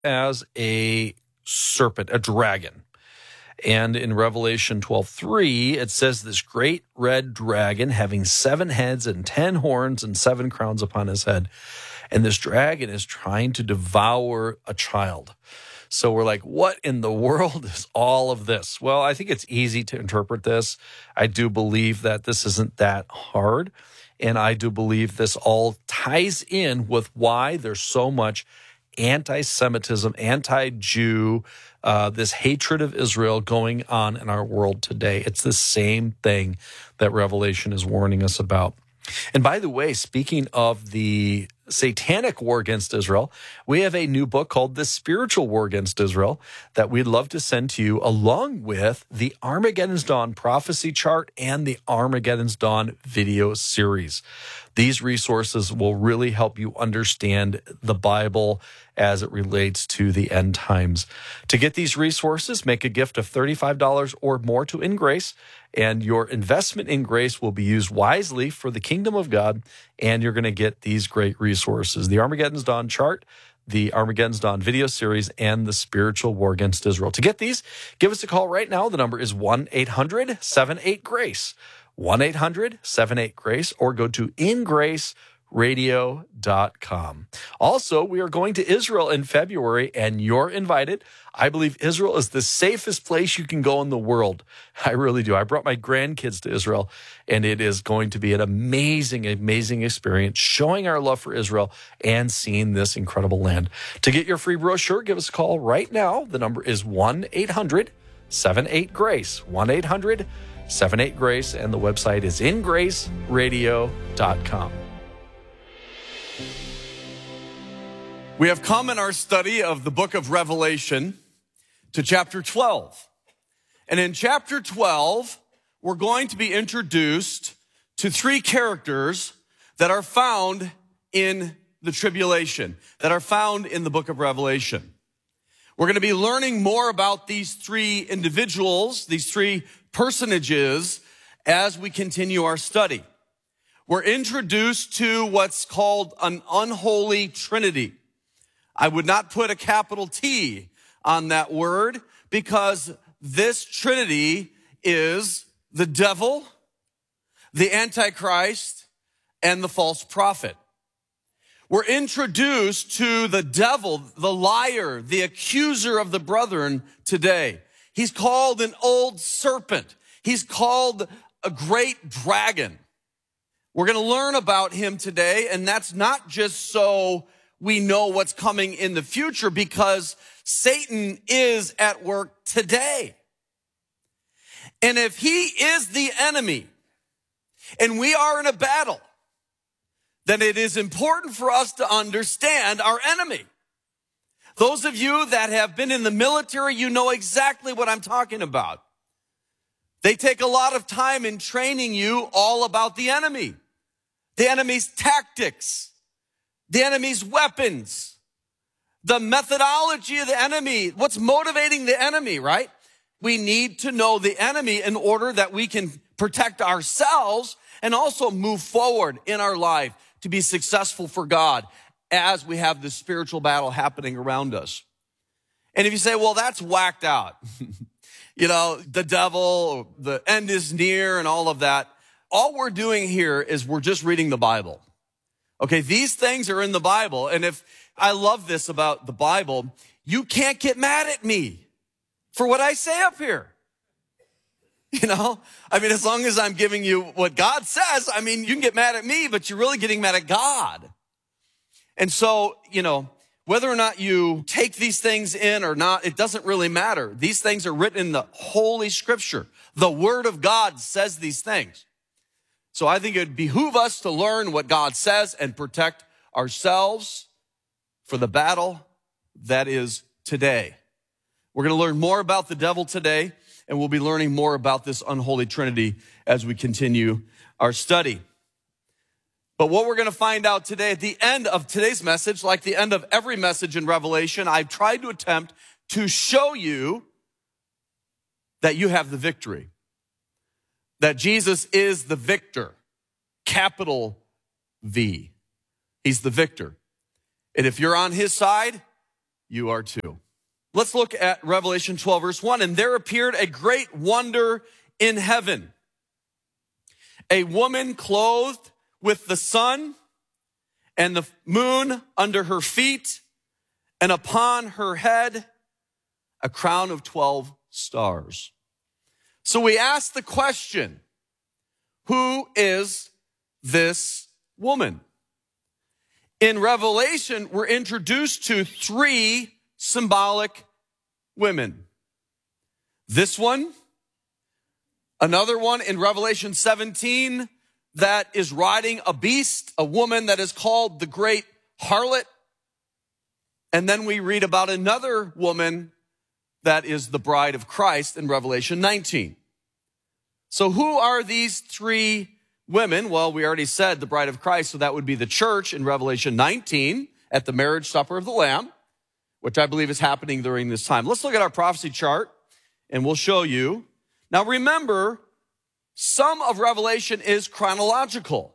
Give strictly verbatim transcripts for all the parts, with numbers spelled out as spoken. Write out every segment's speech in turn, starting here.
as a serpent, a dragon. And in Revelation twelve three, it says this great red dragon having seven heads and ten horns and seven crowns upon his head. And this dragon is trying to devour a child. So we're like, what in the world is all of this? Well, I think it's easy to interpret this. I do believe that this isn't that hard. And I do believe this all ties in with why there's so much anti-Semitism, anti-Jew, uh, this hatred of Israel going on in our world today. It's the same thing that Revelation is warning us about. And by the way, speaking of the satanic war against Israel, we have a new book called The Spiritual War Against Israel that we'd love to send to you, along with the Armageddon's Dawn prophecy chart and the Armageddon's Dawn video series. These resources will really help you understand the Bible as it relates to the end times. To get these resources, make a gift of thirty-five dollars or more to In Grace, and your investment in grace will be used wisely for the kingdom of God, and you're going to get these great resources: the Armageddon's Dawn chart, the Armageddon's Dawn video series, and the Spiritual War Against Israel. To get these, give us a call right now. The number is one eight hundred seven eight GRACE, one eight hundred seven eight GRACE, or go to in grace radio dot com. Also, we are going to Israel in February, and you're invited. I believe Israel is the safest place you can go in the world. I really do. I brought my grandkids to Israel, and it is going to be an amazing, amazing experience, showing our love for Israel and seeing this incredible land. To get your free brochure, give us a call right now. The number is one eight hundred seven eight GRACE, one eight hundred seven eight GRACE, and the website is in grace radio dot com. We have come in our study of the book of Revelation to chapter twelve. And in chapter twelve, we're going to be introduced to three characters that are found in the tribulation, that are found in the book of Revelation. We're going to be learning more about these three individuals, these three personages, as we continue our study. We're introduced to what's called an unholy trinity. I would not put a capital T on that word, because this trinity is the devil, the Antichrist, and the false prophet. We're introduced to the devil, the liar, the accuser of the brethren today. He's called an old serpent. He's called a great dragon. We're going to learn about him today, and that's not just so we know what's coming in the future, because Satan is at work today. And if he is the enemy and we are in a battle, then it is important for us to understand our enemy. Those of you that have been in the military, you know exactly what I'm talking about. They take a lot of time in training you all about the enemy, the enemy's tactics, the enemy's weapons, the methodology of the enemy, what's motivating the enemy, right? We need to know the enemy in order that we can protect ourselves and also move forward in our life to be successful for God as we have this spiritual battle happening around us. And if you say, well, that's whacked out, you know, the devil, the end is near and all of that, all we're doing here is we're just reading the Bible. Okay, these things are in the Bible, and if I love this about the Bible, you can't get mad at me for what I say up here. You know, I mean, as long as I'm giving you what God says, I mean, you can get mad at me, but you're really getting mad at God. And so, you know, whether or not you take these things in or not, it doesn't really matter. These things are written in the Holy Scripture. The Word of God says these things. So I think it would behoove us to learn what God says and protect ourselves for the battle that is today. We're going to learn more about the devil today, and we'll be learning more about this unholy trinity as we continue our study. But what we're going to find out today at the end of today's message, like the end of every message in Revelation, I've tried to attempt to show you that you have the victory. That Jesus is the victor, capital V. He's the victor. And if you're on his side, you are too. Let's look at Revelation twelve, verse one. And there appeared a great wonder in heaven. A woman clothed with the sun and the moon under her feet, and upon her head a crown of twelve stars. So we ask the question, who is this woman? In Revelation, we're introduced to three symbolic women. This one, another one in Revelation seventeen that is riding a beast, a woman that is called the great harlot. And then we read about another woman that is the bride of Christ in Revelation nineteen. So who are these three women? Well, we already said the bride of Christ, so that would be the church in Revelation nineteen at the marriage supper of the Lamb, which I believe is happening during this time. Let's look at our prophecy chart, and we'll show you. Now remember, some of Revelation is chronological,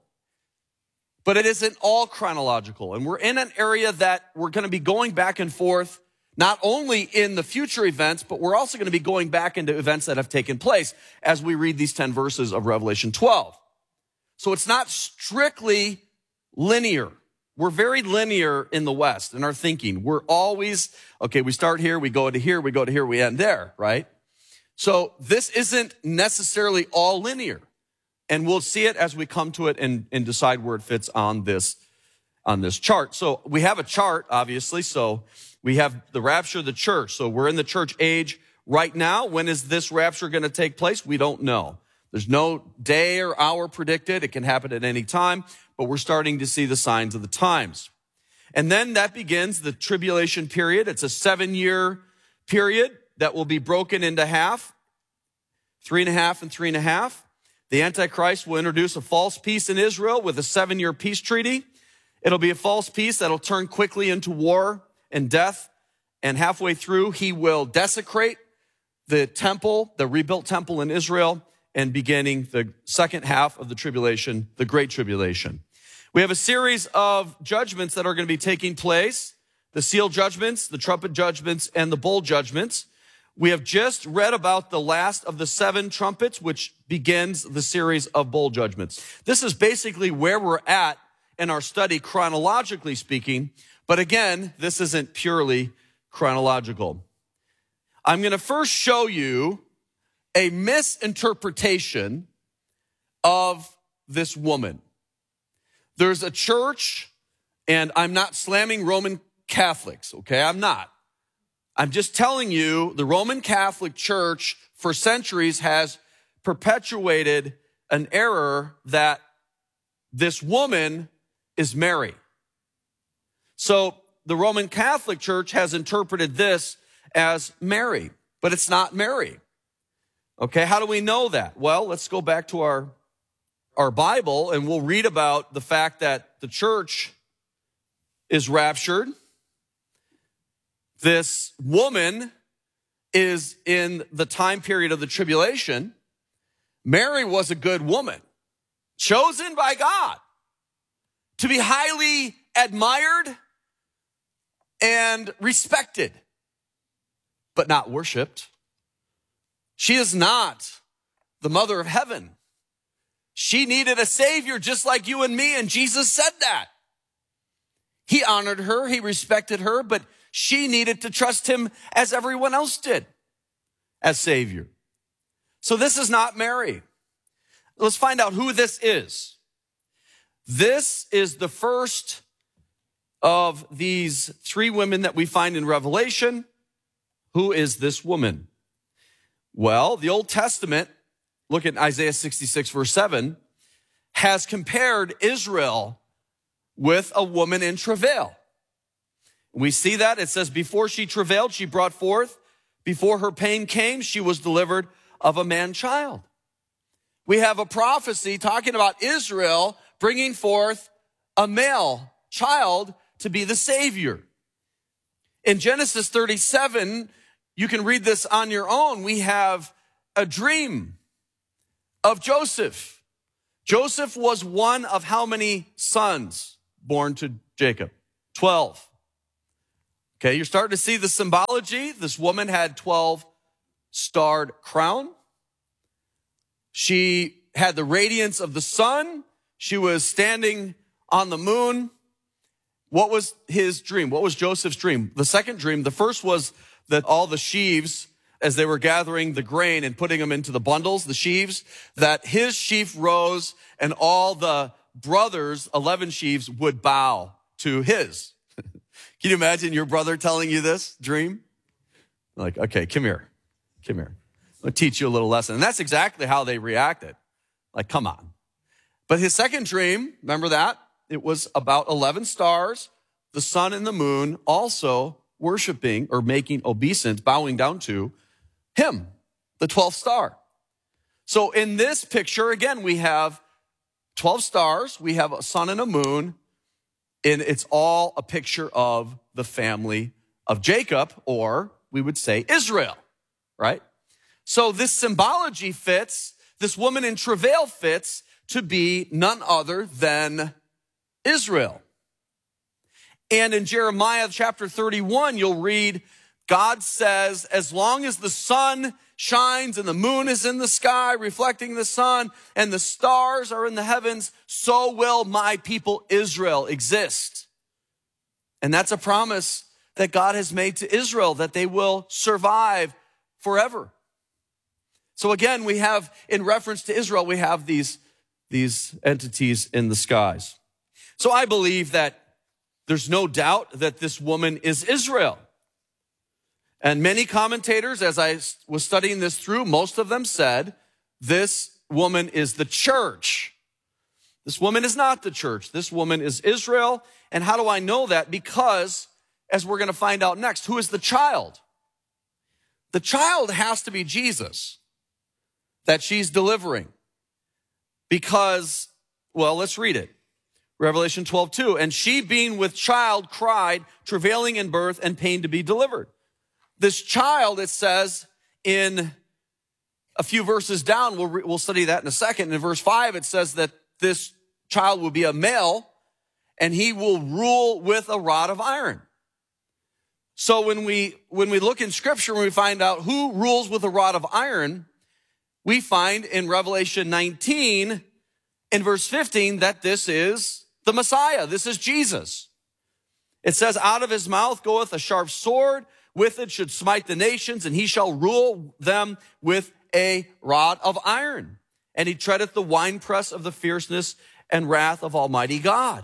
but it isn't all chronological. And we're in an area that we're going to be going back and forth, not only in the future events, but we're also going to be going back into events that have taken place as we read these ten verses of Revelation twelve. So it's not strictly linear. We're very linear in the West in our thinking. We're always, okay, we start here, we go to here, we go to here, we end there, right? So this isn't necessarily all linear. And we'll see it as we come to it and, and decide where it fits on this, on this chart. So we have a chart, obviously. So we have the rapture of the church. So we're in the church age right now. When is this rapture going to take place? We don't know. There's no day or hour predicted. It can happen at any time, but we're starting to see the signs of the times. And then that begins the tribulation period. It's a seven-year period that will be broken into half, three and a half and three and a half. The Antichrist will introduce a false peace in Israel with a seven-year peace treaty. It'll be a false peace that'll turn quickly into war and death. And halfway through, he will desecrate the temple, the rebuilt temple in Israel, and beginning the second half of the tribulation, the Great Tribulation. We have a series of judgments that are going to be taking place, the seal judgments, the trumpet judgments, and the bowl judgments. We have just read about the last of the seven trumpets, which begins the series of bowl judgments. This is basically where we're at in our study, chronologically speaking. But again, this isn't purely chronological. I'm going to first show you a misinterpretation of this woman. There's a church, and I'm not slamming Roman Catholics, okay? I'm not. I'm just telling you the Roman Catholic Church for centuries has perpetuated an error that this woman is Mary. So the Roman Catholic Church has interpreted this as Mary, but it's not Mary. Okay, how do we know that? Well, let's go back to our, our Bible, and we'll read about the fact that the church is raptured. This woman is in the time period of the tribulation. Mary was a good woman, chosen by God to be highly admired and respected, but not worshiped. She is not the mother of heaven. She needed a savior just like you and me, and Jesus said that. He honored her, he respected her, but she needed to trust him as everyone else did as Savior. So this is not Mary. Let's find out who this is. This is the first of these three women that we find in Revelation. Who is this woman? Well, the Old Testament, look at Isaiah sixty-six, verse seven, has compared Israel with a woman in travail. We see that. It says, before she travailed, she brought forth. Before her pain came, she was delivered of a man-child. We have a prophecy talking about Israel bringing forth a male child to be the Savior. In Genesis thirty-seven, you can read this on your own. We have a dream of Joseph. Joseph was one of how many sons born to Jacob? Twelve. Okay, you're starting to see the symbology. This woman had twelve starred crown. She had the radiance of the sun. She was standing on the moon. What was his dream? What was Joseph's dream? The second dream, the first was that all the sheaves, as they were gathering the grain and putting them into the bundles, the sheaves, that his sheaf rose and all the brothers, eleven sheaves, would bow to his. Can you imagine your brother telling you this dream? Like, okay, come here. Come here. I'll teach you a little lesson. And that's exactly how they reacted. Like, come on. But his second dream, remember that? It was about eleven stars, the sun and the moon, also worshiping or making obeisance, bowing down to him, the twelfth star. So in this picture, again, we have twelve stars, we have a sun and a moon, and it's all a picture of the family of Jacob, or we would say Israel, right? So this symbology fits, this woman in travail fits to be none other than Israel. And in Jeremiah chapter thirty-one, you'll read, God says, as long as the sun shines and the moon is in the sky reflecting the sun and the stars are in the heavens, so will my people Israel exist. And that's a promise that God has made to Israel, that they will survive forever. So again, we have, in reference to Israel, we have these, these entities in the skies. So I believe that there's no doubt that this woman is Israel. And many commentators, as I was studying this through, most of them said, this woman is the church. This woman is not the church. This woman is Israel. And how do I know that? Because, as we're going to find out next, who is the child? The child has to be Jesus that she's delivering. Because, well, let's read it. Revelation twelve two, and she being with child cried, travailing in birth and pain to be delivered. This child, it says in a few verses down, we'll, re- we'll study that in a second. In verse five, it says that this child will be a male and he will rule with a rod of iron. So when we, when we look in scripture, when we find out who rules with a rod of iron, we find in Revelation nineteen, in verse fifteen, that this is the Messiah. This is Jesus. It says, out of his mouth goeth a sharp sword, with it should smite the nations, and he shall rule them with a rod of iron. And he treadeth the winepress of the fierceness and wrath of Almighty God.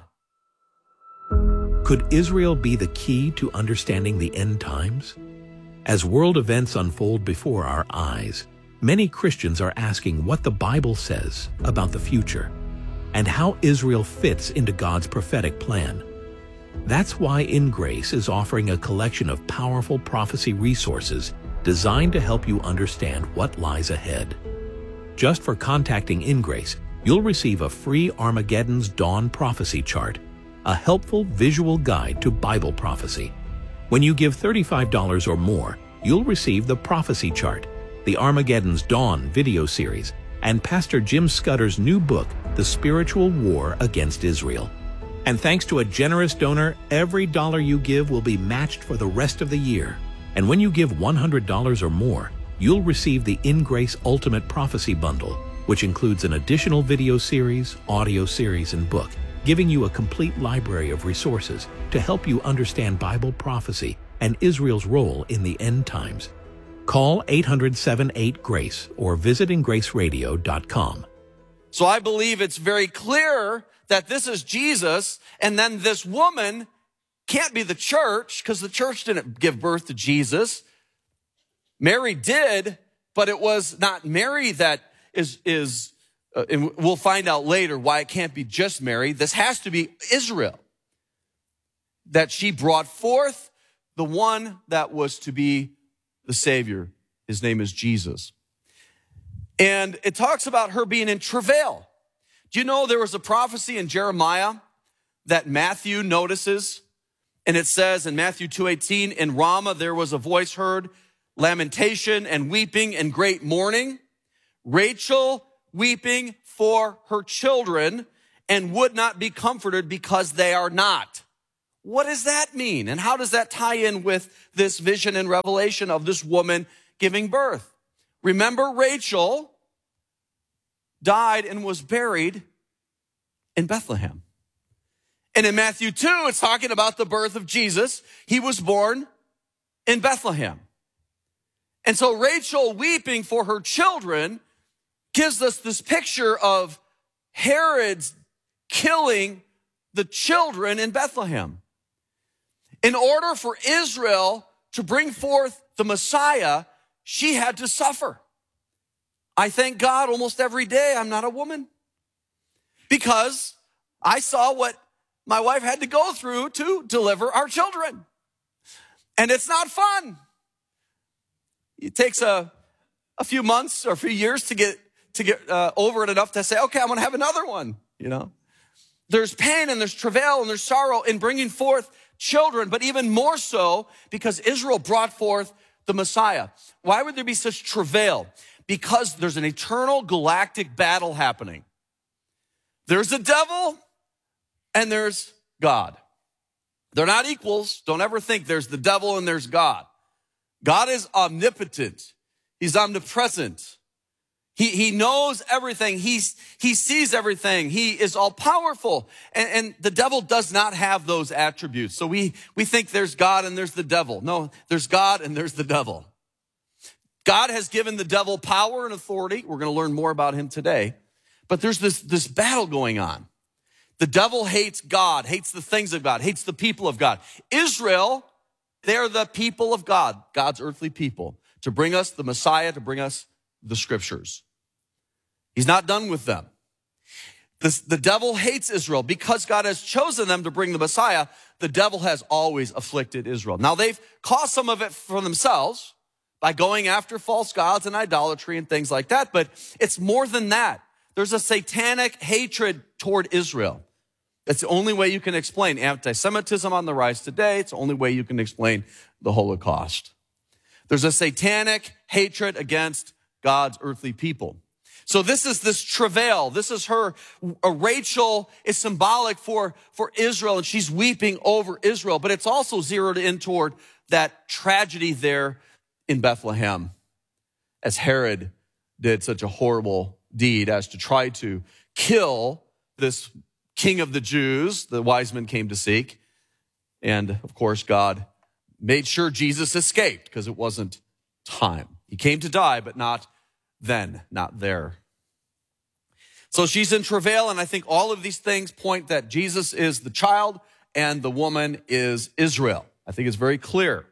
Could Israel be the key to understanding the end times? As world events unfold before our eyes, many Christians are asking what the Bible says about the future and how Israel fits into God's prophetic plan. That's why In Grace is offering a collection of powerful prophecy resources designed to help you understand what lies ahead. Just for contacting In Grace, you'll receive a free Armageddon's Dawn prophecy chart, a helpful visual guide to Bible prophecy. When you give thirty-five dollars or more, you'll receive the prophecy chart, the Armageddon's Dawn video series, and Pastor Jim Scudder's new book, The Spiritual War Against Israel. And thanks to a generous donor, every dollar you give will be matched for the rest of the year. And when you give one hundred dollars or more, you'll receive the In Grace Ultimate Prophecy Bundle, which includes an additional video series, audio series, and book, giving you a complete library of resources to help you understand Bible prophecy and Israel's role in the end times. Call eight hundred, seven eight, GRACE or visit in grace radio dot com. So I believe it's very clear that this is Jesus, and then this woman can't be the church because the church didn't give birth to Jesus. Mary did, but it was not Mary that is, is uh, and we'll find out later why it can't be just Mary. This has to be Israel, that she brought forth the one that was to be the Savior. His name is Jesus. And it talks about her being in travail. Do you know there was a prophecy in Jeremiah that Matthew notices? And it says in Matthew two eighteen, in Ramah there was a voice heard, lamentation and weeping and great mourning. Rachel weeping for her children and would not be comforted because they are not. what does that mean? And how does that tie in with this vision and revelation of this woman giving birth? Remember, Rachel died and was buried in Bethlehem. And in Matthew two, it's talking about the birth of Jesus. He was born in Bethlehem. And so Rachel weeping for her children gives us this picture of Herod's killing the children in Bethlehem. In order for Israel to bring forth the Messiah, she had to suffer. I thank God almost every day I'm not a woman, because I saw what my wife had to go through to deliver our children. And it's not fun. It takes a, a few months or a few years to get to get uh, over it enough to say, okay, I'm going to have another one, you know. There's pain and there's travail and there's sorrow in bringing forth children, but even more so because Israel brought forth the Messiah. Why would there be such travail? Because there's an eternal galactic battle happening. There's a devil and there's God. They're not equals. Don't ever think there's the devil and there's God. God is omnipotent. He's omnipresent. He, he knows everything. He's, he sees everything. He is all powerful. And, and the devil does not have those attributes. So we, we think there's God and there's the devil. No, there's God and there's the devil. God has given the devil power and authority. We're going to learn more about him today. But there's this, this battle going on. The devil hates God, hates the things of God, hates the people of God. Israel, they're the people of God, God's earthly people, to bring us the Messiah, to bring us the scriptures. He's not done with them. This, the devil hates Israel because God has chosen them to bring the Messiah. The devil has always afflicted Israel. Now they've caused some of it for themselves by going after false gods and idolatry and things like that. But it's more than that. There's a satanic hatred toward Israel. That's the only way you can explain anti-Semitism on the rise today. It's the only way you can explain the Holocaust. There's a satanic hatred against God's earthly people. So this is this travail. This is her. Uh, Rachel is symbolic for, for Israel, and she's weeping over Israel. But it's also zeroed in toward that tragedy there in Bethlehem, as Herod did such a horrible deed as to try to kill this king of the Jews the wise men came to seek. And of course, God made sure Jesus escaped because it wasn't time. He came to die, but not then, not there. So she's in travail, and I think all of these things point that Jesus is the child and the woman is Israel. I think it's very clear.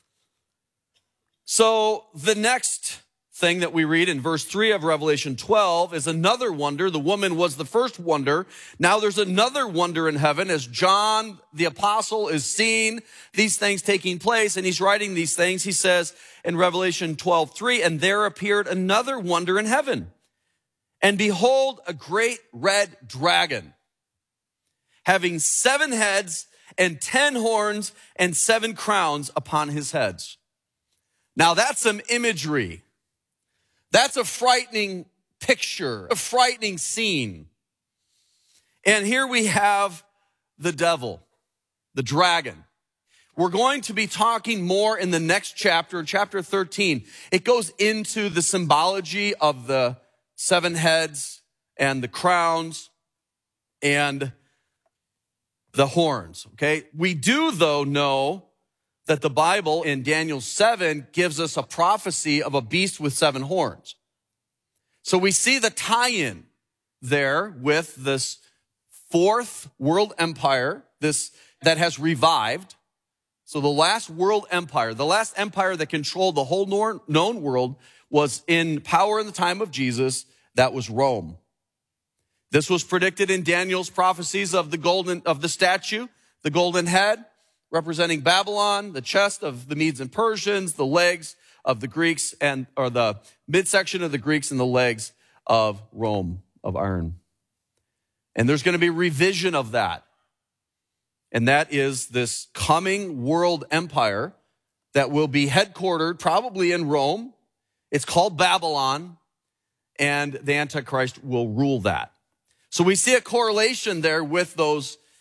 So the next thing that we read in verse three of Revelation twelve is another wonder. The woman was the first wonder. Now there's another wonder in heaven as John the apostle is seeing these things taking place, and he's writing these things. He says in Revelation twelve three, and there appeared another wonder in heaven. And behold, a great red dragon, having seven heads and ten horns and seven crowns upon his heads. Now that's some imagery. That's a frightening picture, a frightening scene. And here we have the devil, the dragon. We're going to be talking more in the next chapter, in chapter thirteen. It goes into the symbology of the seven heads and the crowns and the horns, okay? We do, though, know that the Bible in Daniel seven gives us a prophecy of a beast with seven horns. So we see the tie-in there with this fourth world empire, this that has revived. So the last world empire, the last empire that controlled the whole known world was in power in the time of Jesus. That was Rome. This was predicted in Daniel's prophecies of the golden, of the statue, the golden head, representing Babylon, the chest of the Medes and Persians, the legs of the Greeks, and or the midsection of the Greeks and the legs of Rome of iron. And there's going to be revision of that. And that is this coming world empire that will be headquartered probably in Rome. It's called Babylon, and the Antichrist will rule that. So we see a correlation there with those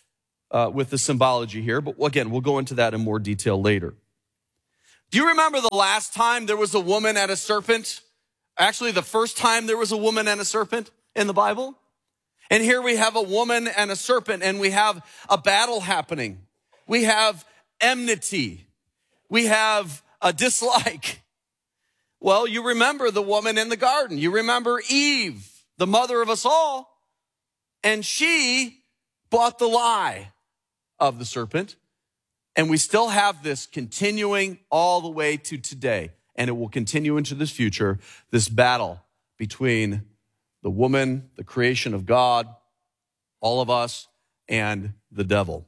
uh, with the symbology here, but again, we'll go into that in more detail later. Do you remember the last time there was a woman and a serpent? Actually, the first time there was a woman and a serpent in the Bible? And here we have a woman and a serpent, and we have a battle happening. We have enmity. We have a dislike. Well, you remember the woman in the garden. You remember Eve, the mother of us all. And she bought the lie of the serpent. And we still have this continuing all the way to today. And it will continue into this future, this battle between the woman, the creation of God, all of us, and the devil.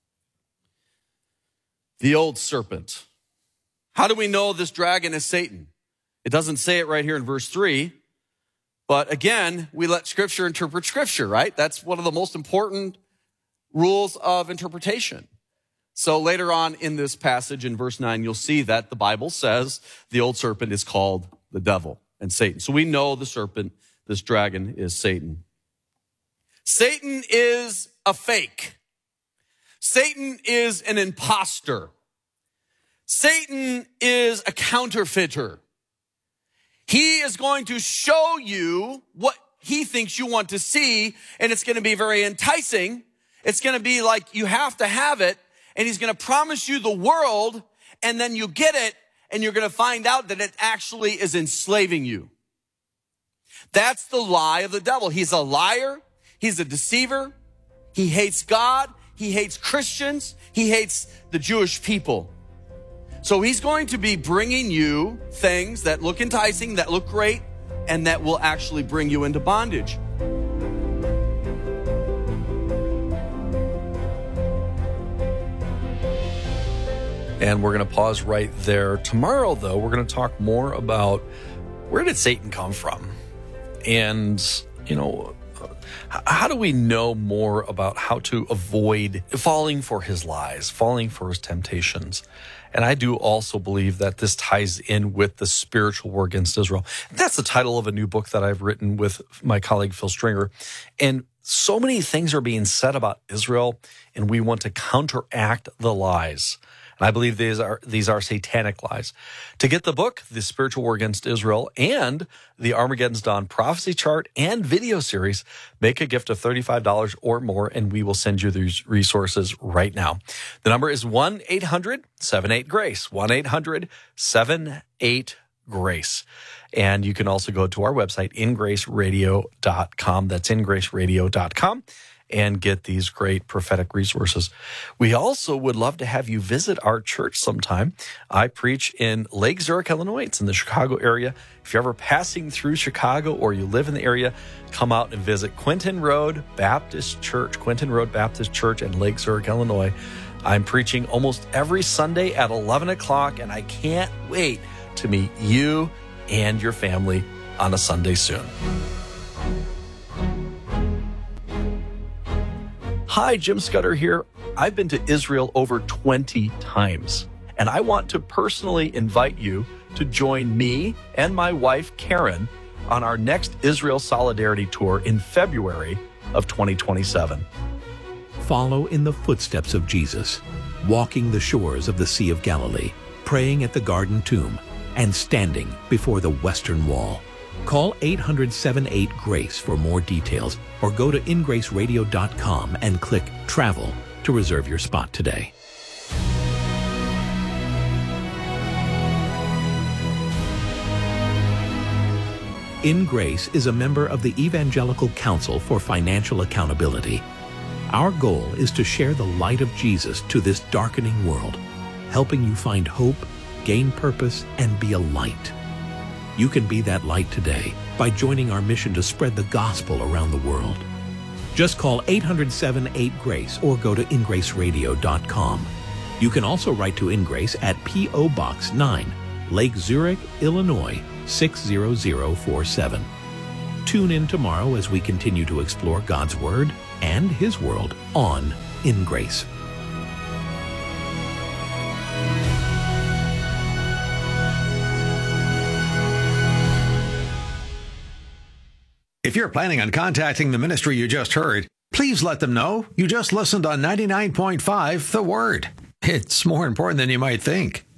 The old serpent. How do we know this dragon is Satan? It doesn't say it right here in verse three. But again, we let Scripture interpret Scripture, right? That's one of the most important rules of interpretation. So later on in this passage in verse nine, you'll see that the Bible says the old serpent is called the devil and Satan. So we know the serpent, this dragon, is Satan. Satan is a fake. Satan is an imposter. Satan is a counterfeiter. He is going to show you what he thinks you want to see, and it's going to be very enticing. It's going to be like you have to have it, and he's going to promise you the world, and then you get it, and you're going to find out that it actually is enslaving you. That's the lie of the devil. He's a liar. He's a deceiver. He hates God. He hates Christians. He hates the Jewish people. So he's going to be bringing you things that look enticing, that look great, and that will actually bring you into bondage. And we're going to pause right there. Tomorrow, though, we're going to talk more about where did Satan come from? And, you know, how do we know more about how to avoid falling for his lies, falling for his temptations? And I do also believe that this ties in with the spiritual war against Israel. That's the title of a new book that I've written with my colleague Phil Stringer. And so many things are being said about Israel, and we want to counteract the lies. And I believe these are these are satanic lies. To get the book, The Spiritual War Against Israel, and the Armageddon's Dawn Prophecy Chart and video series, make a gift of thirty-five dollars or more, and we will send you these resources right now. The number is one eight hundred seven eight GRACE, one eight hundred seven eight GRACE. And you can also go to our website, in grace radio dot com. That's in grace radio dot com. And get these great prophetic resources. We also would love to have you visit our church sometime. I preach in Lake Zurich, Illinois. It's in the Chicago area. If you're ever passing through Chicago or you live in the area, come out and visit Quinton Road Baptist Church, Quinton Road Baptist Church in Lake Zurich, Illinois. I'm preaching almost every Sunday at eleven o'clock, and I can't wait to meet you and your family on a Sunday soon. Hi, Jim Scudder here. I've been to Israel over twenty times, and I want to personally invite you to join me and my wife, Karen, on our next Israel Solidarity Tour in February of twenty twenty-seven. Follow in the footsteps of Jesus, walking the shores of the Sea of Galilee, praying at the Garden Tomb, and standing before the Western Wall. Call eight hundred seven eight GRACE for more details, or go to in grace radio dot com and click Travel to reserve your spot today. In Grace is a member of the Evangelical Council for Financial Accountability. Our goal is to share the light of Jesus to this darkening world, helping you find hope, gain purpose, and be a light. You can be that light today by joining our mission to spread the gospel around the world. Just call eight hundred seven eight GRACE or go to in grace radio dot com. You can also write to InGrace at P O Box nine, Lake Zurich, Illinois six zero zero four seven. Tune in tomorrow as we continue to explore God's Word and His world on In Grace. If you're planning on contacting the ministry you just heard, please let them know you just listened on ninety-nine point five The Word. It's more important than you might think.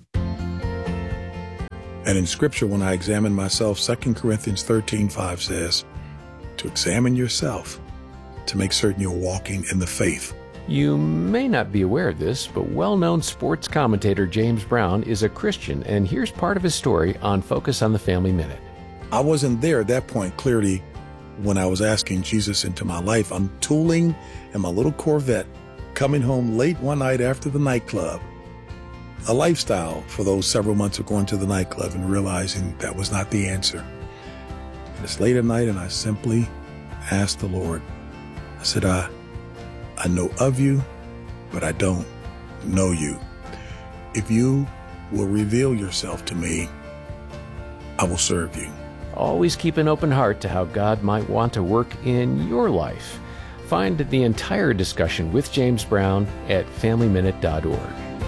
And in Scripture, when I examine myself, Second Corinthians thirteen five says, to examine yourself, to make certain you're walking in the faith. You may not be aware of this, but well-known sports commentator James Brown is a Christian, and here's part of his story on Focus on the Family Minute. I wasn't there at that point, clearly, when I was asking Jesus into my life. I'm tooling in my little Corvette, coming home late one night after the nightclub. A lifestyle for those several months of going to the nightclub and realizing that was not the answer. And it's late at night, and I simply asked the Lord. I said, I, I know of you, but I don't know you. If you will reveal yourself to me, I will serve you. Always keep an open heart to how God might want to work in your life. Find the entire discussion with James Brown at family minute dot org.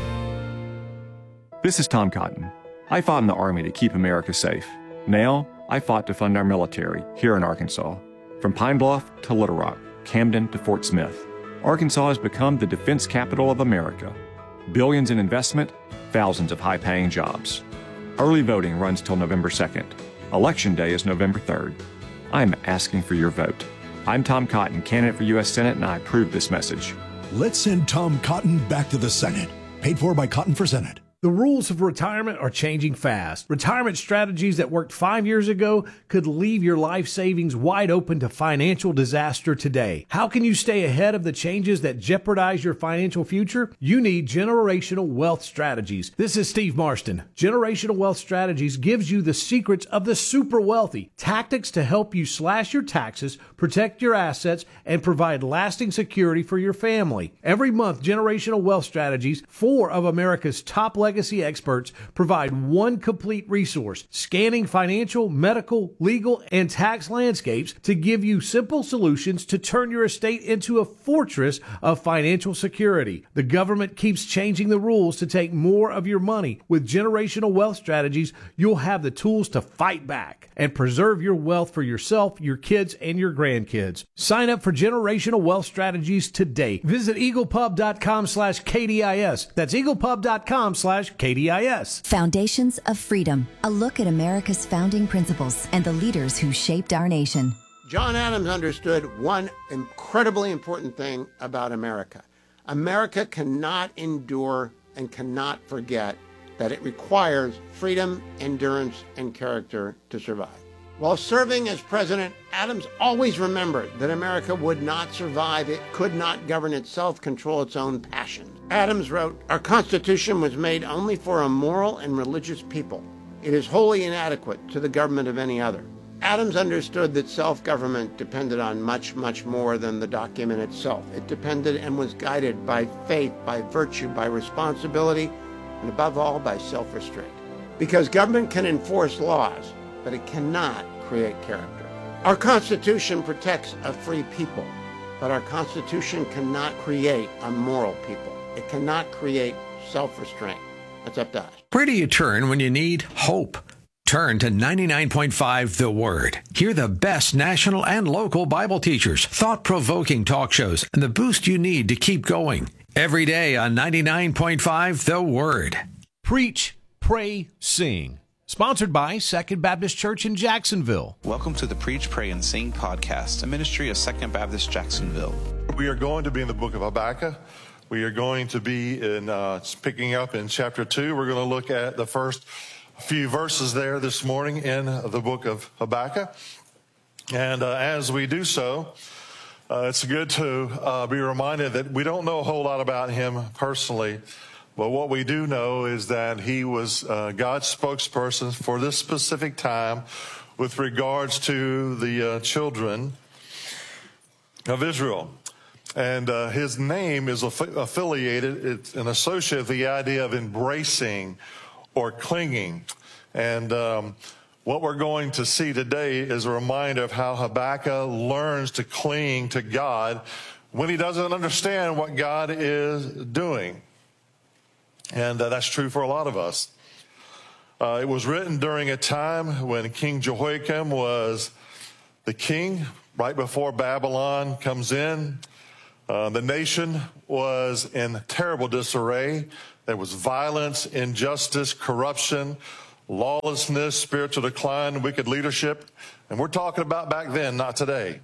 This is Tom Cotton. I fought in the Army to keep America safe. Now, I fought to fund our military here in Arkansas. From Pine Bluff to Little Rock, Camden to Fort Smith, Arkansas has become the defense capital of America. Billions in investment, thousands of high-paying jobs. Early voting runs till November second. Election day is November third. I'm asking for your vote. I'm Tom Cotton, candidate for U S Senate, and I approve this message. Let's send Tom Cotton back to the Senate. Paid for by Cotton for Senate. The rules of retirement are changing fast. Retirement strategies that worked five years ago could leave your life savings wide open to financial disaster today. How can you stay ahead of the changes that jeopardize your financial future? You need Generational Wealth Strategies. This is Steve Marston. Generational Wealth Strategies gives you the secrets of the super wealthy, tactics to help you slash your taxes, protect your assets, and provide lasting security for your family. Every month, Generational Wealth Strategies, four of America's top legacy experts, provide one complete resource, scanning financial, medical, legal, and tax landscapes to give you simple solutions to turn your estate into a fortress of financial security. The government keeps changing the rules to take more of your money. With Generational Wealth Strategies, you'll have the tools to fight back and preserve your wealth for yourself, your kids, and your grandkids. Sign up for Generational Wealth Strategies today. Visit eaglepub.com slash KDIS. That's eaglepub.com slash K D I S. Foundations of Freedom, a look at America's founding principles and the leaders who shaped our nation. John Adams understood one incredibly important thing about America. America cannot endure and cannot forget that it requires freedom, endurance, and character to survive. While serving as president, Adams always remembered that America would not survive. It could not govern itself, control its own passions. Adams wrote, "Our Constitution was made only for a moral and religious people. It is wholly inadequate to the government of any other." Adams understood that self-government depended on much, much more than the document itself. It depended and was guided by faith, by virtue, by responsibility, and above all, by self-restraint. Because government can enforce laws, but it cannot create character. Our Constitution protects a free people, but our Constitution cannot create a moral people. It cannot create self-restraint. That's up to us. Where do you turn when you need hope? Turn to ninety-nine point five The Word. Hear the best national and local Bible teachers, thought-provoking talk shows, and the boost you need to keep going. Every day on ninety-nine point five The Word. Preach, pray, sing. Sponsored by Second Baptist Church in Jacksonville. Welcome to the Preach, Pray, and Sing podcast, a ministry of Second Baptist Jacksonville. We are going to be in the book of Habakkuk. We are going to be in uh, picking up in chapter two. We're going to look at the first few verses there this morning in the book of Habakkuk. And uh, as we do so, uh, it's good to uh, be reminded that we don't know a whole lot about him personally. But what we do know is that he was uh, God's spokesperson for this specific time with regards to the uh, children of Israel. And uh, his name is aff- affiliated, it's an associate with the idea of embracing or clinging. And um, what we're going to see today is a reminder of how Habakkuk learns to cling to God when he doesn't understand what God is doing. And uh, that's true for a lot of us. Uh, it was written during a time when King Jehoiakim was the king, right before Babylon comes in. Uh, the nation was in terrible disarray. There was violence, injustice, corruption, lawlessness, spiritual decline, wicked leadership. And we're talking about back then, not today.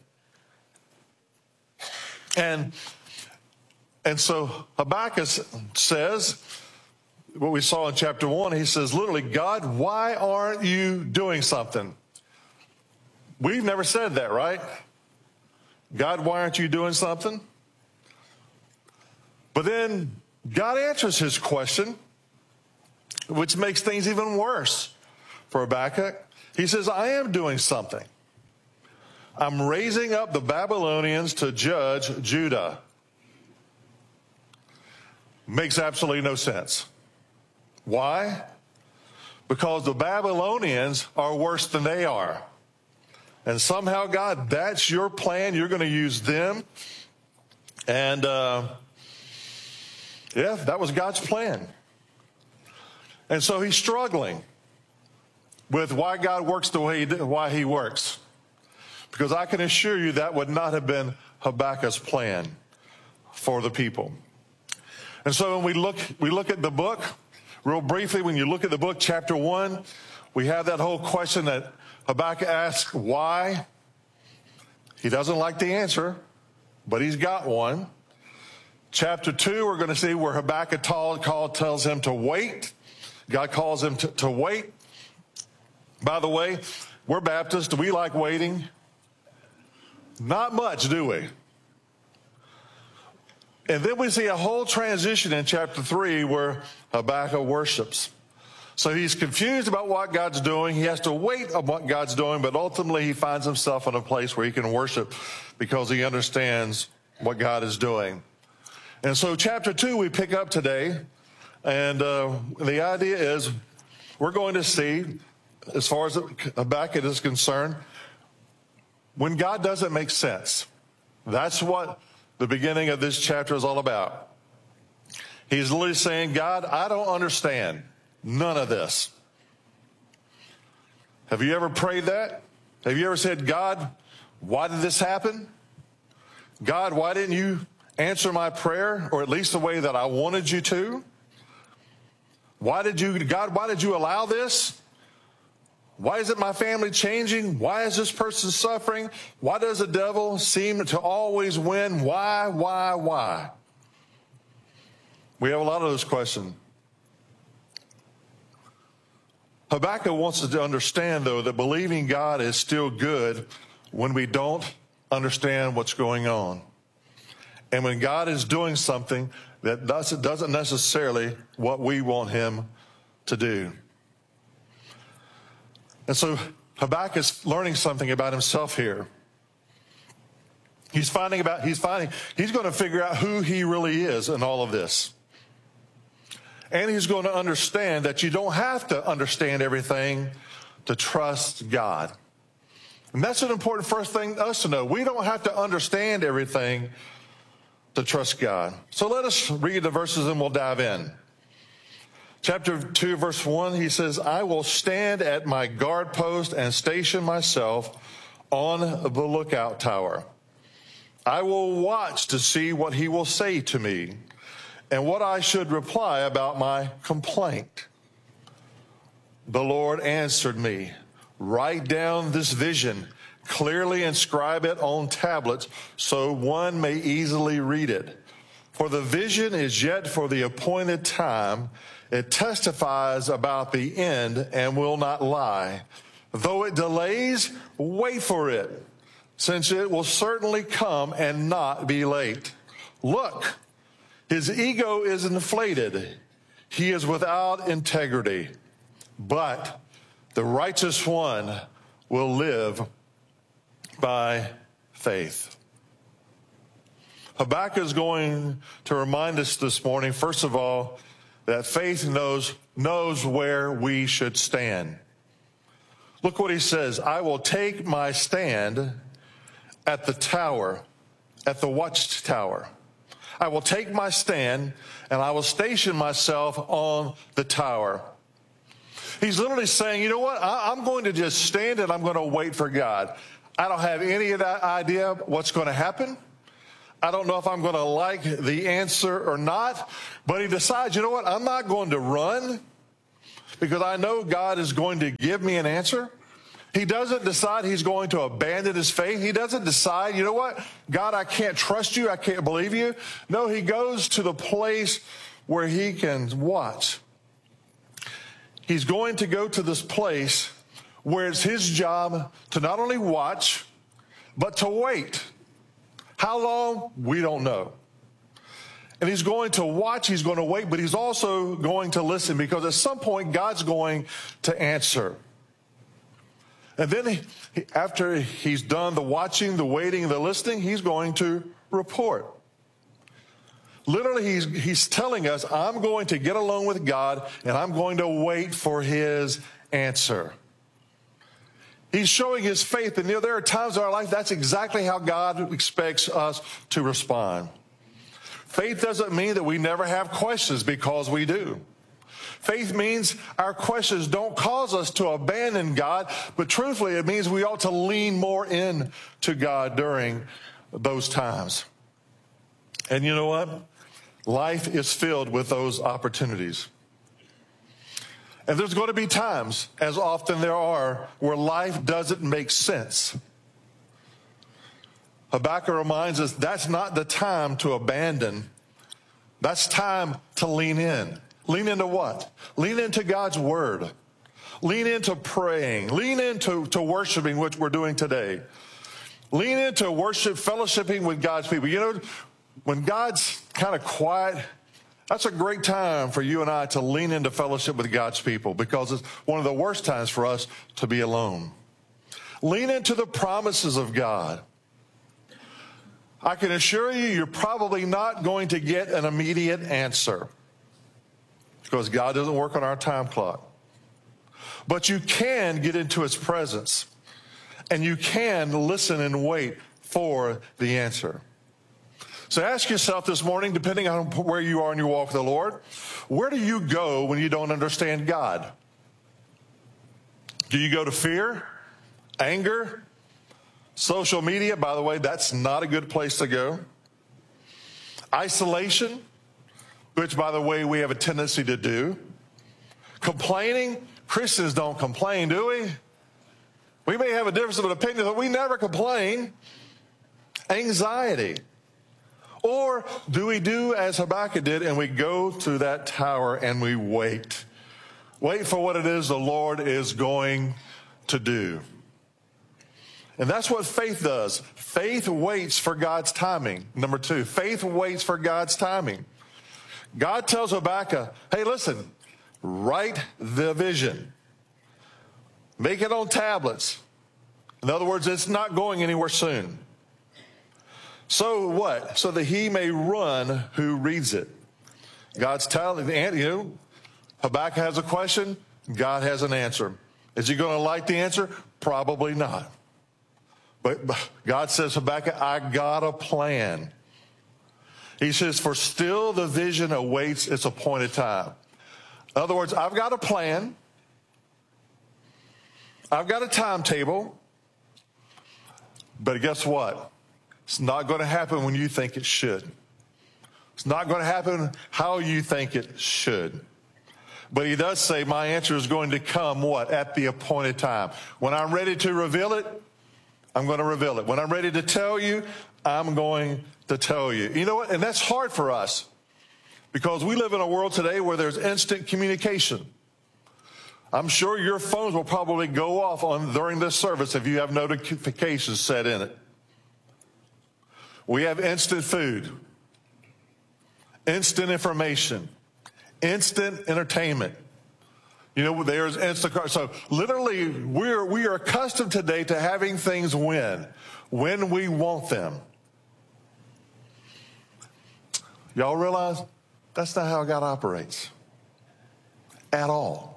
And, and so Habakkuk says, what we saw in chapter one, he says, literally, God, why aren't you doing something? We've never said that, right? God, why aren't you doing something? But then God answers his question, which makes things even worse for Habakkuk. He says, I am doing something. I'm raising up the Babylonians to judge Judah. Makes absolutely no sense. Why? Because the Babylonians are worse than they are. And somehow, God, that's your plan. You're going to use them. And, uh, yeah, that was God's plan. And so he's struggling with why God works the way he, why he works. Because I can assure you that would not have been Habakkuk's plan for the people. And so when we look, we look at the book, real briefly, when you look at the book, chapter one, we have that whole question that Habakkuk asks, why? He doesn't like the answer, but he's got one. Chapter two, we're going to see where Habakkuk call, tells him to wait. God calls him to, to wait. By the way, we're Baptists. Do we like waiting? Not much, do we? And then we see a whole transition in chapter three where Habakkuk worships. So he's confused about what God's doing. He has to wait on what God's doing, but ultimately he finds himself in a place where he can worship because he understands what God is doing. And so chapter two we pick up today, and uh, the idea is we're going to see, as far as Habakkuk is concerned, when God doesn't make sense. That's what the beginning of this chapter is all about. He's literally saying, God, I don't understand none of this. Have you ever prayed that? Have you ever said, God, why did this happen? God, why didn't you answer my prayer, or at least the way that I wanted you to? Why did you, God, why did you allow this? Why isn't my family changing? Why is this person suffering? Why does the devil seem to always win? Why, why, why? We have a lot of those questions. Habakkuk wants us to understand, though, that believing God is still good when we don't understand what's going on. And when God is doing something that doesn't necessarily what we want him to do. And so Habakkuk is learning something about himself here. He's finding about, he's finding, he's going to figure out who he really is in all of this. And he's going to understand that you don't have to understand everything to trust God. And that's an important first thing us to know. We don't have to understand everything to trust God. So let us read the verses and we'll dive in. Chapter two, verse one, he says, I will stand at my guard post and station myself on the lookout tower. I will watch to see what he will say to me and what I should reply about my complaint. The Lord answered me, write down this vision, clearly inscribe it on tablets so one may easily read it. For the vision is yet for the appointed time. It testifies about the end and will not lie. Though it delays, wait for it, since it will certainly come and not be late. Look, his ego is inflated. He is without integrity. But the righteous one will live by faith. Habakkuk is going to remind us this morning, first of all, that faith knows, knows where we should stand. Look what he says. I will take my stand at the tower, at the watchtower. I will take my stand and I will station myself on the tower. He's literally saying, you know what? I, I'm going to just stand and I'm going to wait for God. I don't have any of that idea what's going to happen. I don't know if I'm going to like the answer or not. But he decides, you know what? I'm not going to run because I know God is going to give me an answer. He doesn't decide he's going to abandon his faith. He doesn't decide, you know what? God, I can't trust you. I can't believe you. No, he goes to the place where he can watch. He's going to go to this place where it's his job to not only watch, but to wait. How long? We don't know. And he's going to watch, he's going to wait, but he's also going to listen because at some point God's going to answer. And then he, after he's done the watching, the waiting, the listening, he's going to report. Literally, he's, he's telling us, I'm going to get along with God and I'm going to wait for his answer. He's showing his faith. And you know, there are times in our life that's exactly how God expects us to respond. Faith doesn't mean that we never have questions, because we do. Faith means our questions don't cause us to abandon God, but truthfully, it means we ought to lean more in to God during those times. And you know what? Life is filled with those opportunities. And there's going to be times, as often there are, where life doesn't make sense. Habakkuk reminds us that's not the time to abandon. That's time to lean in. Lean into what? Lean into God's word. Lean into praying. Lean into to worshiping, which we're doing today. Lean into worship, fellowshipping with God's people. You know, when God's kind of quiet, that's a great time for you and I to lean into fellowship with God's people, because it's one of the worst times for us to be alone. Lean into the promises of God. I can assure you, you're probably not going to get an immediate answer, because God doesn't work on our time clock. But you can get into his presence, and you can listen and wait for the answer. So ask yourself this morning, depending on where you are in your walk with the Lord, where do you go when you don't understand God? Do you go to fear, anger, social media? By the way, that's not a good place to go. Isolation, which, by the way, we have a tendency to do. Complaining. Christians don't complain, do we? We may have a difference of an opinion, but we never complain. Anxiety. Or do we do as Habakkuk did, and we go to that tower and we wait? Wait for what it is the Lord is going to do. And that's what faith does. Faith waits for God's timing. Number two, faith waits for God's timing. God tells Habakkuk, hey, listen, write the vision. Make it on tablets. In other words, it's not going anywhere soon. So what? So that he may run who reads it. God's telling, you know, Habakkuk has a question, God has an answer. Is he going to like the answer? Probably not. But God says, Habakkuk, I got a plan. He says, for still the vision awaits its appointed time. In other words, I've got a plan. I've got a timetable. But guess what? It's not going to happen when you think it should. It's not going to happen how you think it should. But he does say, my answer is going to come, what? At the appointed time. When I'm ready to reveal it, I'm going to reveal it. When I'm ready to tell you, I'm going to tell you. You know what? And that's hard for us, because we live in a world today where there's instant communication. I'm sure your phones will probably go off on during this service if you have notifications set in it. We have instant food, instant information, instant entertainment. You know, there's Instacart. So literally, we're, we are accustomed today to having things when, when we want them. Y'all realize that's not how God operates at all.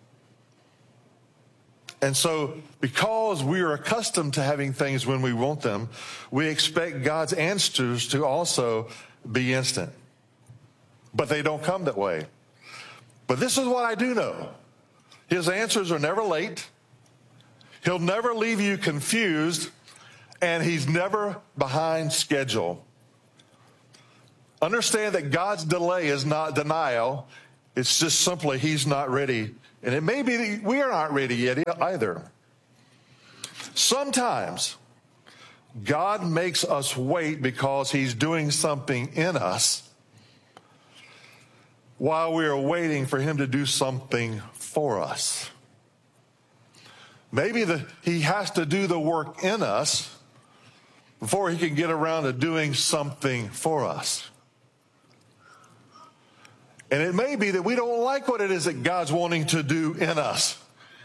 And so, because we are accustomed to having things when we want them, we expect God's answers to also be instant. But they don't come that way. But this is what I do know. His answers are never late. He'll never leave you confused. And he's never behind schedule. Understand that God's delay is not denial. It's just simply he's not ready. And it may be that we are not ready yet either. Sometimes God makes us wait because he's doing something in us while we are waiting for him to do something for us. Maybe the, he has to do the work in us before he can get around to doing something for us. And it may be that we don't like what it is that God's wanting to do in us.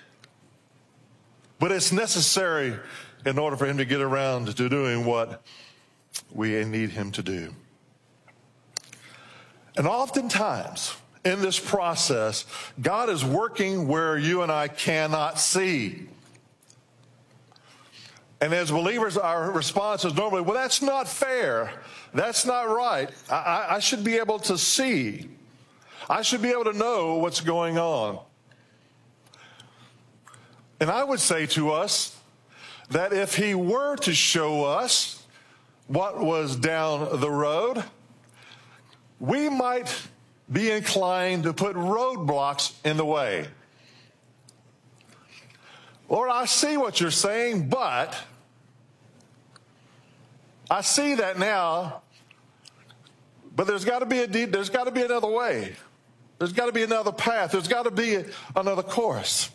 But it's necessary in order for him to get around to doing what we need him to do. And oftentimes in this process, God is working where you and I cannot see. And as believers, our response is normally, well, that's not fair. That's not right. I, I should be able to see. I should be able to know what's going on. And I would say to us that if he were to show us what was down the road, we might be inclined to put roadblocks in the way. Lord, I see what you're saying, but I see that now, but there's got to be a deep, there's got to be another way. There's got to be another path. There's got to be another course.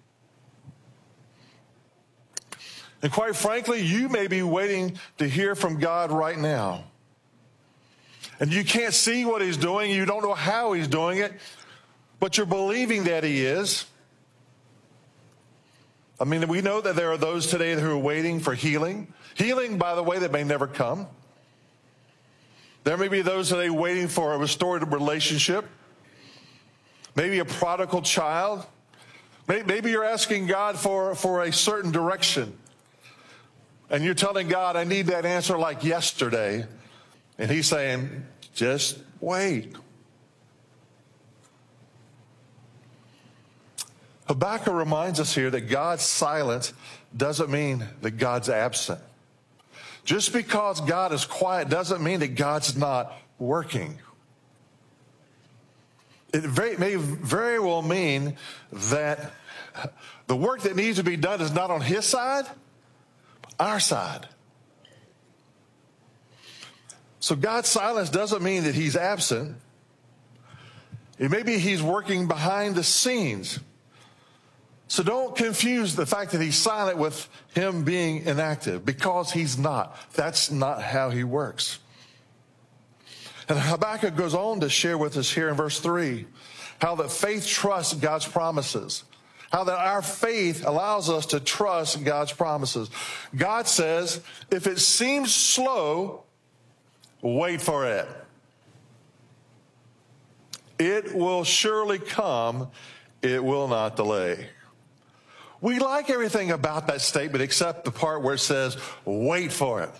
And quite frankly, you may be waiting to hear from God right now. And you can't see what he's doing. You don't know how he's doing it, but you're believing that he is. I mean, we know that there are those today who are waiting for healing. Healing, by the way, that may never come. There may be those today waiting for a restored relationship. Maybe a prodigal child. Maybe you're asking God for, for a certain direction. And you're telling God, I need that answer like yesterday. And he's saying, just wait. Habakkuk reminds us here that God's silence doesn't mean that God's absent. Just because God is quiet doesn't mean that God's not working. It very, may very well mean that the work that needs to be done is not on his side, but our side. So God's silence doesn't mean that he's absent. It may be he's working behind the scenes. So don't confuse the fact that he's silent with him being inactive, because he's not. That's not how he works. And Habakkuk goes on to share with us here in verse three how that faith trusts God's promises. How that our faith allows us to trust God's promises. God says, if it seems slow, wait for it. It will surely come. It will not delay. We like everything about that statement except the part where it says, wait for it.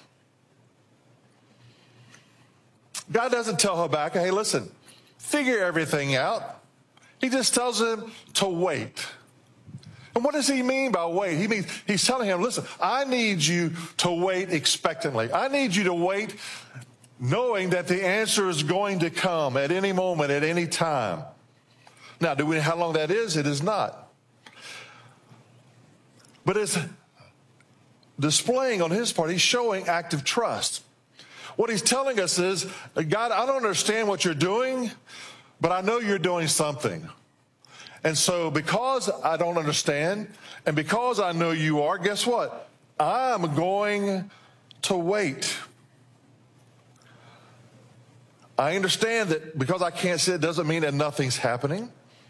God doesn't tell Habakkuk, hey, listen, figure everything out. He just tells him to wait. And what does he mean by wait? He means he's telling him, listen, I need you to wait expectantly. I need you to wait knowing that the answer is going to come at any moment, at any time. Now, do we know how long that is? It is not. But it's displaying on his part, he's showing active trust. What he's telling us is, God, I don't understand what you're doing, but I know you're doing something. And so because I don't understand, and because I know you are, guess what? I'm going to wait. I understand that because I can't see it doesn't mean that nothing's happening.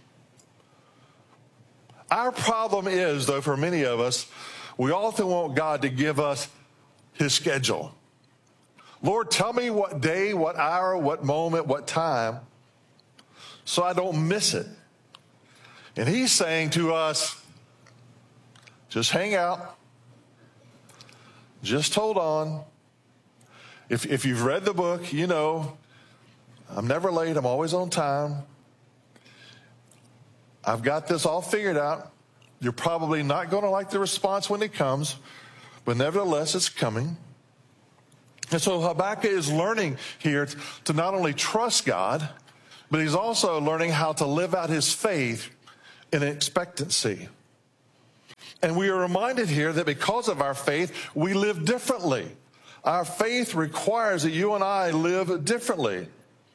Our problem is, though, for many of us, we often want God to give us his schedule. Lord, tell me what day, what hour, what moment, what time, so I don't miss it. And he's saying to us, just hang out. Just hold on. If, if you've read the book, you know, I'm never late. I'm always on time. I've got this all figured out. You're probably not going to like the response when it comes, but nevertheless, it's coming. And so Habakkuk is learning here to not only trust God, but he's also learning how to live out his faith in expectancy. And we are reminded here that because of our faith, we live differently. Our faith requires that you and I live differently.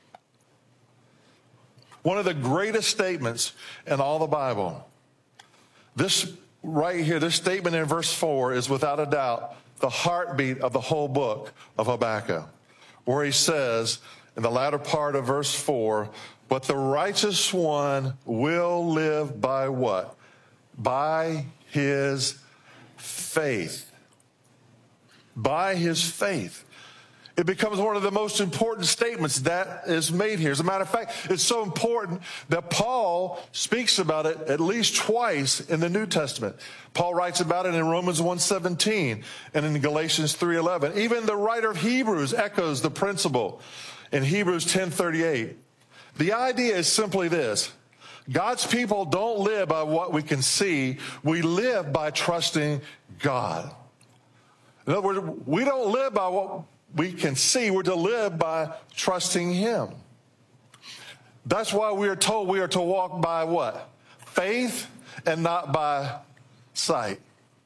One of the greatest statements in all the Bible, this right here, this statement in verse four is without a doubt the heartbeat of the whole book of Habakkuk, where he says in the latter part of verse four, but the righteous one will live by what? By his faith. By his faith. It becomes one of the most important statements that is made here. As a matter of fact, it's so important that Paul speaks about it at least twice in the New Testament. Paul writes about it in Romans one seventeen and in Galatians three eleven. Even the writer of Hebrews echoes the principle in Hebrews ten thirty-eight. The idea is simply this: God's people don't live by what we can see. We live by trusting God. In other words, we don't live by what we can see. We're to live by trusting him. That's why we are told we are to walk by what? Faith and not by sight.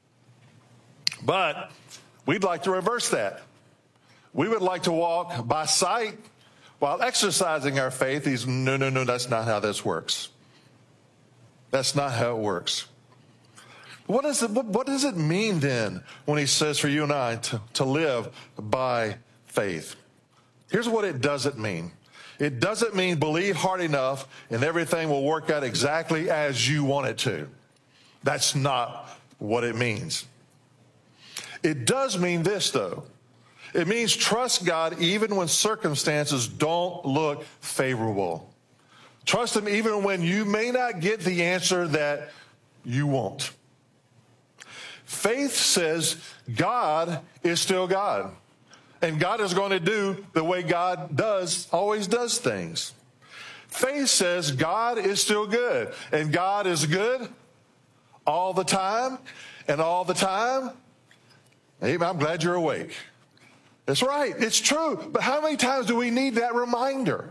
But we'd like to reverse that. We would like to walk by sight while exercising our faith. He's, no, no, no, that's not how this works. That's not how it works. What, is it, what does it mean then when he says for you and I to, to live by faith? Here's what it doesn't mean. It doesn't mean believe hard enough and everything will work out exactly as you want it to. That's not what it means. It does mean this, though. It means trust God even when circumstances don't look favorable. Trust him even when you may not get the answer that you want. Faith says God is still God, and God is going to do the way God does, always does things. Faith says God is still good, and God is good all the time, and all the time. Amen. I'm glad you're awake. That's right. It's true. But how many times do we need that reminder?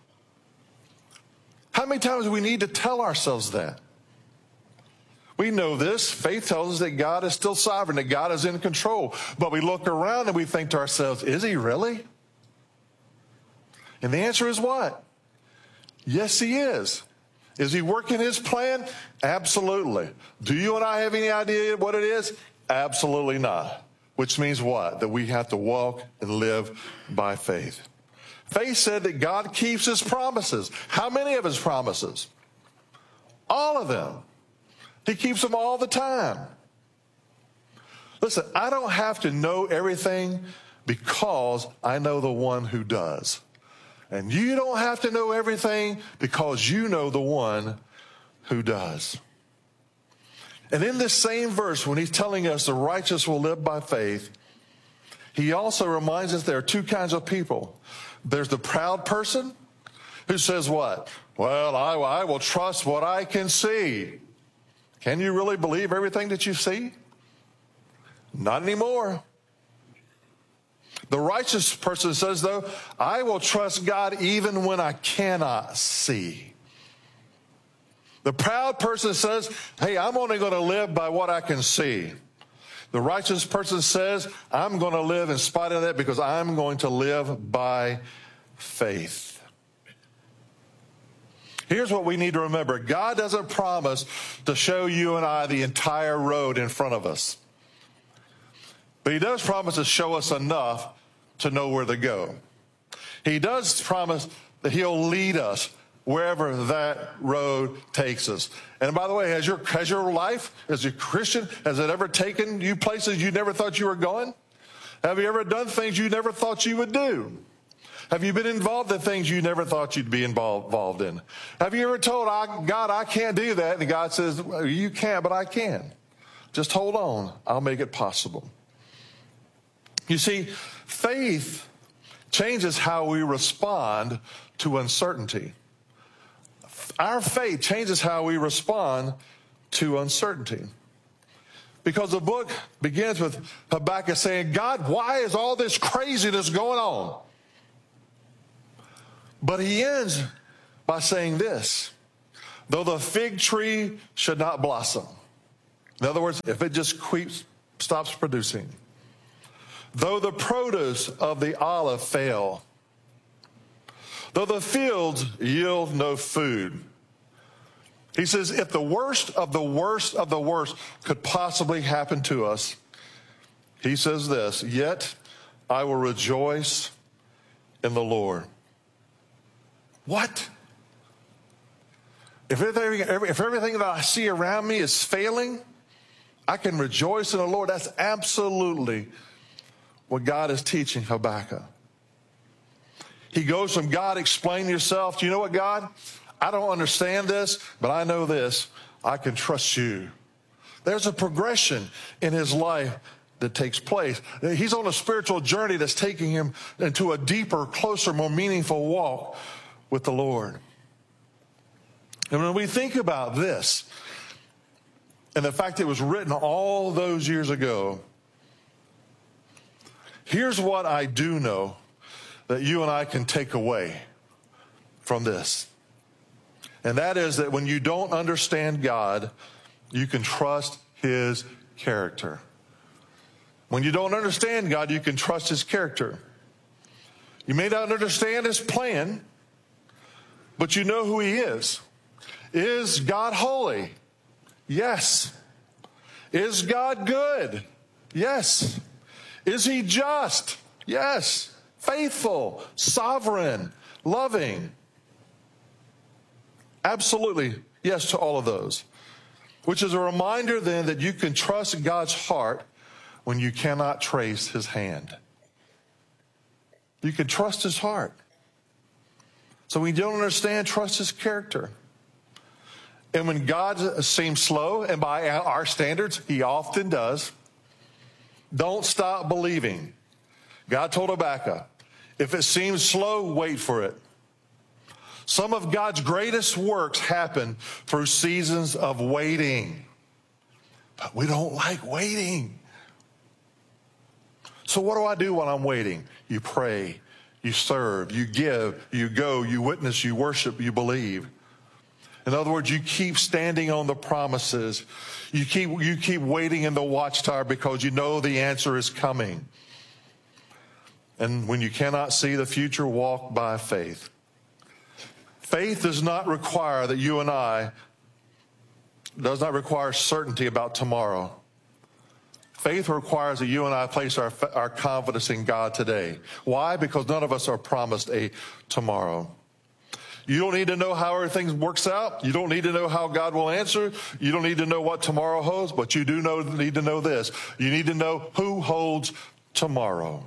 How many times do we need to tell ourselves that? We know this. Faith tells us that God is still sovereign, that God is in control. But we look around and we think to ourselves, is he really? And the answer is what? Yes, he is. Is he working his plan? Absolutely. Do you and I have any idea what it is? Absolutely not. Which means what? That we have to walk and live by faith. Faith said that God keeps his promises. How many of his promises? All of them. He keeps them all the time. Listen, I don't have to know everything because I know the one who does. And you don't have to know everything because you know the one who does. And in this same verse, when he's telling us the righteous will live by faith, he also reminds us there are two kinds of people. There's the proud person who says what? Well, I, I will trust what I can see. Can you really believe everything that you see? Not anymore. The righteous person says, though, I will trust God even when I cannot see. The proud person says, hey, I'm only going to live by what I can see. The righteous person says, I'm going to live in spite of that because I'm going to live by faith. Here's what we need to remember. God doesn't promise to show you and I the entire road in front of us. But he does promise to show us enough to know where to go. He does promise that he'll lead us wherever that road takes us. And by the way, has your, has your life as a Christian, has it ever taken you places you never thought you were going? Have you ever done things you never thought you would do? Have you been involved in things you never thought you'd be involved, involved in? Have you ever told I, God, I can't do that? And God says, well, you can, but I can. Just hold on. I'll make it possible. You see, faith changes how we respond to uncertainty. Our faith changes how we respond to uncertainty. Because the book begins with Habakkuk saying, God, why is all this craziness going on? But he ends by saying this, though the fig tree should not blossom. In other words, if it just queeps, stops producing. Though the produce of the olive fail. Though the fields yield no food. He says, if the worst of the worst of the worst could possibly happen to us, he says this, yet I will rejoice in the Lord. What? If everything, if everything that I see around me is failing, I can rejoice in the Lord. That's absolutely what God is teaching Habakkuk. He goes from God, explain yourself. Do you know what, God? I don't understand this, but I know this. I can trust you. There's a progression in his life that takes place. He's on a spiritual journey that's taking him into a deeper, closer, more meaningful walk with the Lord. And when we think about this, and the fact that it was written all those years ago, here's what I do know that you and I can take away from this. And that is that when you don't understand God, you can trust his character. When you don't understand God, you can trust his character. You may not understand his plan, but you know who he is. Is God holy? Yes. Is God good? Yes. Is he just? Yes. Faithful, sovereign, loving. Absolutely, yes to all of those. Which is a reminder then that you can trust God's heart when you cannot trace his hand. You can trust his heart. So when you don't understand, trust his character. And when God seems slow, and by our standards, he often does, don't stop believing. God told Habakkuk, if it seems slow, wait for it. Some of God's greatest works happen through seasons of waiting. But we don't like waiting. So what do I do while I'm waiting? You pray, you serve, you give, you go, you witness, you worship, you believe. In other words, you keep standing on the promises. You keep, you keep waiting in the watchtower because you know the answer is coming. And when you cannot see the future, walk by faith. Faith does not require that you and I, does not require certainty about tomorrow. Faith requires that you and I place our, our confidence in God today. Why? Because none of us are promised a tomorrow. You don't need to know how everything works out. You don't need to know how God will answer. You don't need to know what tomorrow holds, but you do know, need to know this. You need to know who holds tomorrow.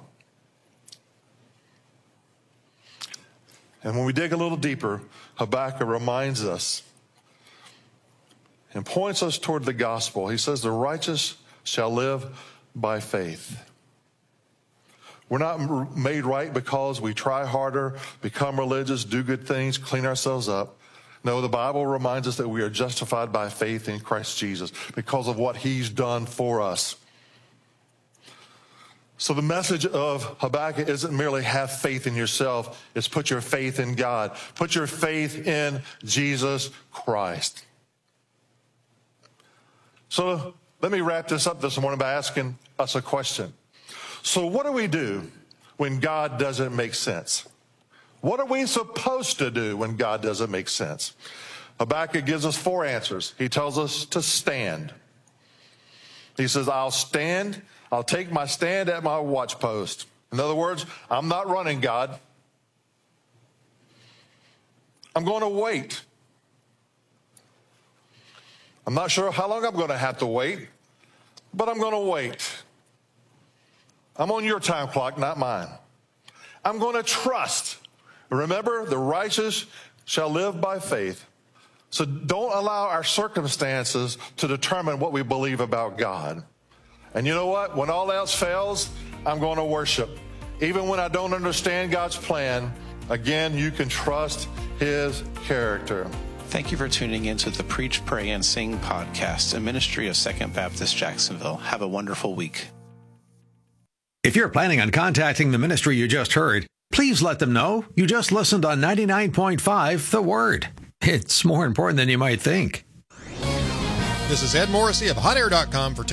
And when we dig a little deeper, Habakkuk reminds us and points us toward the gospel. He says, the righteous shall live by faith. We're not made right because we try harder, become religious, do good things, clean ourselves up. No, the Bible reminds us that we are justified by faith in Christ Jesus because of what he's done for us. So the message of Habakkuk isn't merely have faith in yourself, it's put your faith in God. Put your faith in Jesus Christ. So let me wrap this up this morning by asking us a question. So what do we do when God doesn't make sense? What are we supposed to do when God doesn't make sense? Habakkuk gives us four answers. He tells us to stand. He says, I'll stand. I'll take my stand at my watchpost. In other words, I'm not running, God. I'm going to wait. I'm not sure how long I'm going to have to wait, but I'm going to wait. I'm on your time clock, not mine. I'm going to trust. Remember, the righteous shall live by faith. So don't allow our circumstances to determine what we believe about God. And you know what? When all else fails, I'm going to worship. Even when I don't understand God's plan, again, you can trust his character. Thank you for tuning in to the Preach, Pray, and Sing podcast, a ministry of Second Baptist Jacksonville. Have a wonderful week. If you're planning on contacting the ministry you just heard, please let them know you just listened on ninety-nine point five The Word. It's more important than you might think. This is Ed Morrissey of hot air dot com for